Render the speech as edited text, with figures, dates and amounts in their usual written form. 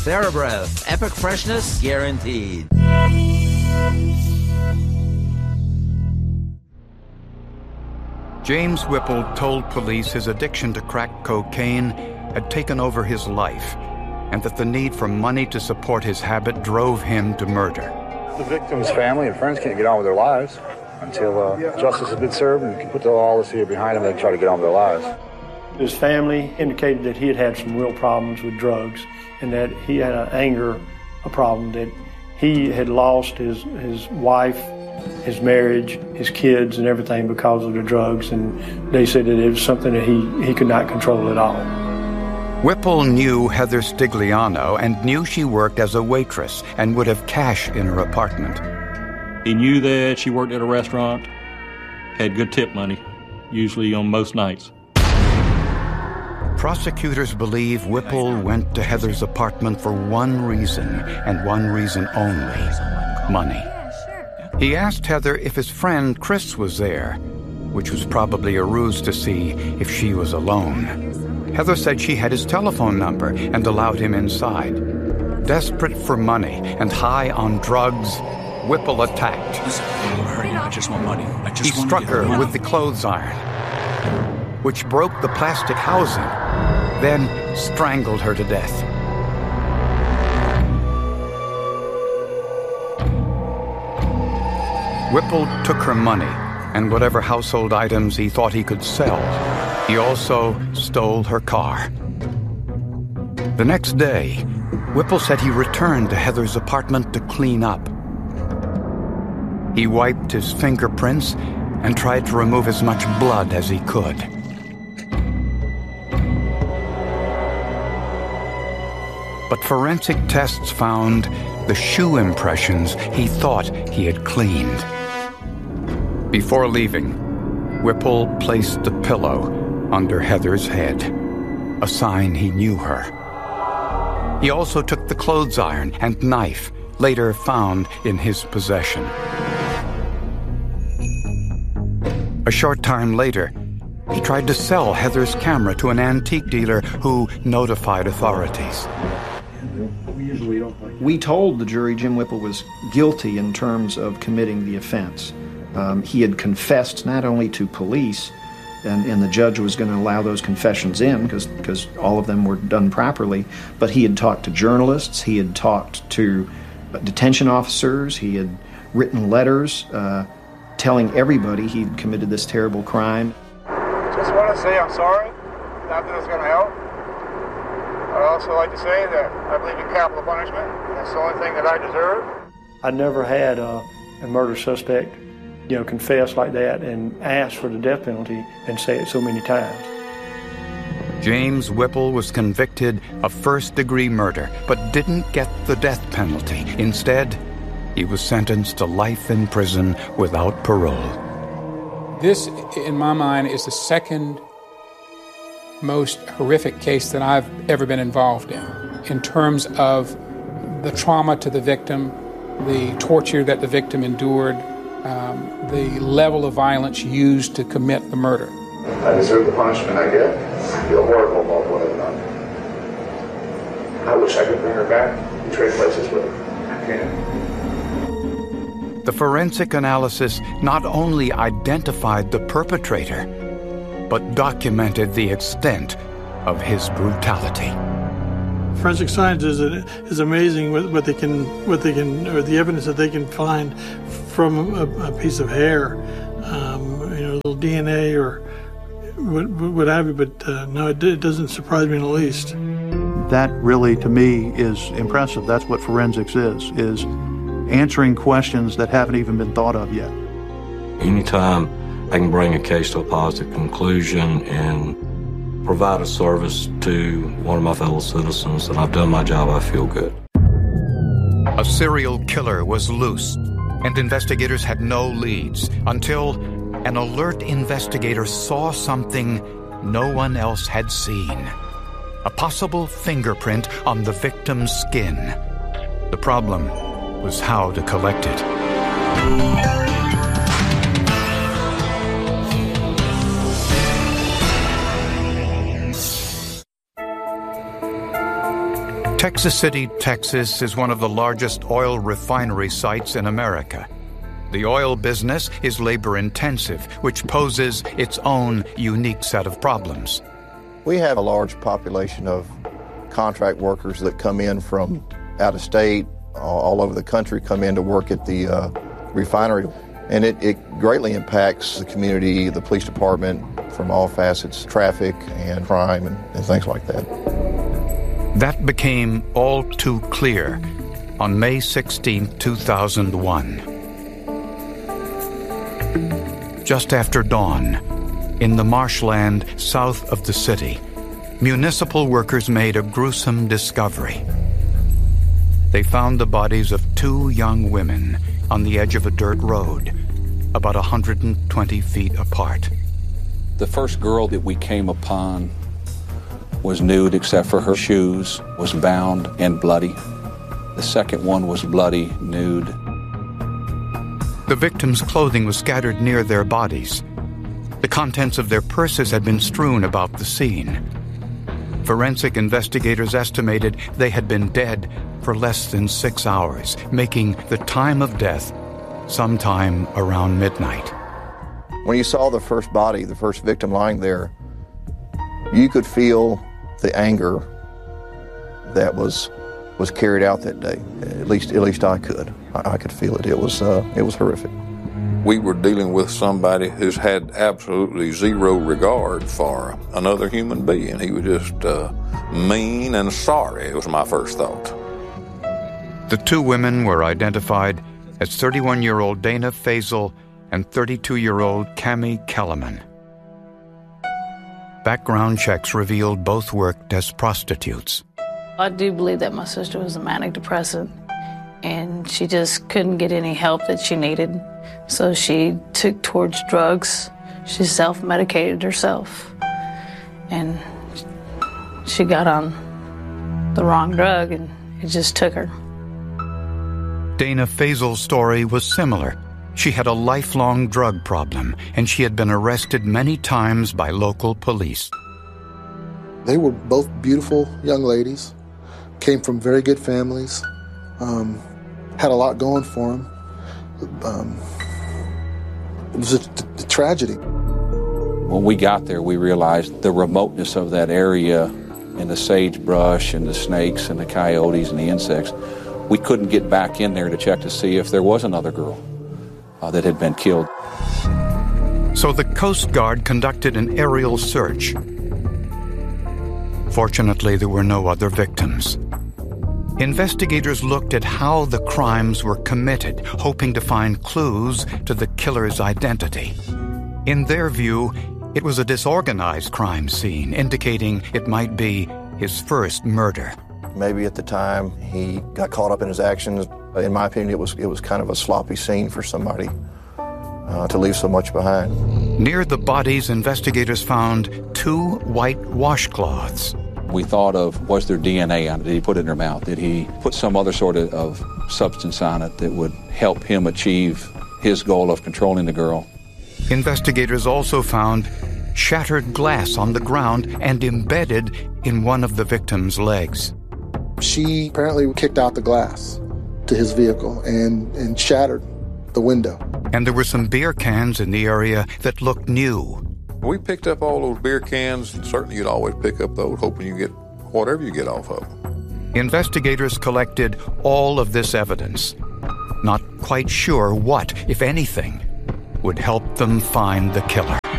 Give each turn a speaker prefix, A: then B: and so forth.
A: TheraBreath, epic freshness guaranteed.
B: James Whipple told police his addiction to crack cocaine had taken over his life, and that the need for money to support his habit drove him to murder.
C: The victim's family and friends can't get on with their lives until justice has been served and can put all this here behind them. They can try to get on with their lives.
D: His family indicated that he had had some real problems with drugs and that he had an anger problem, that he had lost his wife, his marriage, his kids, and everything because of the drugs, and they said that it was something that he could not control at all.
B: Whipple knew Heather Stigliano and knew she worked as a waitress and would have cash in her apartment.
E: He knew that she worked at a restaurant, had good tip money, usually on most nights.
B: Prosecutors believe Whipple went to Heather's apartment for one reason, and one reason only: money. He asked Heather if his friend Chris was there, which was probably a ruse to see if she was alone. Heather said she had his telephone number and allowed him inside. Desperate for money and high on drugs, Whipple attacked.
F: Listen, I'm hurting. I just want money.
B: He struck her with the clothes iron, which broke the plastic housing, then strangled her to death. Whipple took her money and whatever household items he thought he could sell. He also stole her car. The next day, Whipple said he returned to Heather's apartment to clean up. He wiped his fingerprints and tried to remove as much blood as he could. But forensic tests found the shoe impressions he thought he had cleaned. Before leaving, Whipple placed the pillow under Heather's head, a sign he knew her. He also took the clothes iron and knife later found in his possession. A short time later, he tried to sell Heather's camera to an antique dealer who notified authorities.
G: We told the jury Jim Whipple was guilty in terms of committing the offense. He had confessed not only to police, and the judge was going to allow those confessions in because all of them were done properly, but he had talked to journalists, he had talked to detention officers, he had written letters telling everybody he'd committed this terrible crime.
C: Just want to say I'm sorry. Not that it's going to help. I'd also like to say that I believe in capital punishment. That's the only thing that I deserve.
D: I never had a murder suspect, confess like that and ask for the death penalty and say it so many times.
B: James Whipple was convicted of first-degree murder, but didn't get the death penalty. Instead, he was sentenced to life in prison without parole.
H: This, in my mind, is the second most horrific case that I've ever been involved in terms of the trauma to the victim, the torture that the victim endured, the level of violence used to commit the murder.
C: I deserve the punishment I get. I feel horrible about what I've done. I wish I could bring her back and trade places with her. I can't.
B: The forensic analysis not only identified the perpetrator, but documented the extent of his brutality.
I: Forensic science is amazing what they can, or the evidence that they can find from a piece of hair, a little DNA or what have you. But no, it doesn't surprise me in the least.
J: That really, to me, is impressive. That's what forensics is answering questions that haven't even been thought of yet.
K: Anytime I can bring a case to a positive conclusion and provide a service to one of my fellow citizens, and I've done my job, I feel good.
B: A serial killer was loose, and investigators had no leads until an alert investigator saw something no one else had seen. A possible fingerprint on the victim's skin. The problem was how to collect it. Texas City, Texas is one of the largest oil refinery sites in America. The oil business is labor-intensive, which poses its own unique set of problems.
L: We have a large population of contract workers that come in from out of state, all over the country, come in to work at the refinery. And it greatly impacts the community, the police department, from all facets, traffic and crime and things like that.
B: That became all too clear on May 16, 2001. Just after dawn, in the marshland south of the city, municipal workers made a gruesome discovery. They found the bodies of 2 young women on the edge of a dirt road, about 120 feet apart.
F: The first girl that we came upon was nude except for her shoes, was bound and bloody. The second one was bloody, nude.
B: The victims' clothing was scattered near their bodies. The contents of their purses had been strewn about the scene. Forensic investigators estimated they had been dead for less than 6 hours, making the time of death sometime around midnight.
L: When you saw the first body, the first victim lying there, you could feel the anger that was carried out that day. At least I could. I could feel it. It was horrific.
M: We were dealing with somebody who's had absolutely zero regard for another human being. He was just mean and sorry, was my first thought.
B: The 2 women were identified as 31-year-old Dana Faisal and 32-year-old Cami Kellerman. Background checks revealed both worked as prostitutes.
N: I do believe that my sister was a manic depressant, and she just couldn't get any help that she needed. So she took towards drugs. She self-medicated herself, and she got on the wrong drug, and it just took her.
B: Dana Faisal's story was similar. She had a lifelong drug problem, and she had been arrested many times by local police.
O: They were both beautiful young ladies, came from very good families, had a lot going for them. It was a tragedy.
F: When we got there, we realized the remoteness of that area and the sagebrush and the snakes and the coyotes and the insects. We couldn't get back in there to check to see if there was another girl that had been killed.
B: So the Coast Guard conducted an aerial search. Fortunately, there were no other victims. Investigators looked at how the crimes were committed, hoping to find clues to the killer's identity. In their view, it was a disorganized crime scene, indicating it might be his first murder.
L: Maybe at the time he got caught up in his actions. In my opinion, it was kind of a sloppy scene for somebody to leave so much behind.
B: Near the bodies, investigators found 2 white washcloths.
F: We thought of, was there DNA on it? Did he put it in her mouth? Did he put some other sort of substance on it that would help him achieve his goal of controlling the girl?
B: Investigators also found shattered glass on the ground and embedded in one of the victim's legs.
O: She apparently kicked out the glass to his vehicle and shattered the window.
B: And there were some beer cans in the area that looked new.
M: We picked up all those beer cans, and certainly you'd always pick up those, hoping you get whatever you get off of them.
B: Investigators collected all of this evidence, not quite sure what, if anything, would help them find the killer.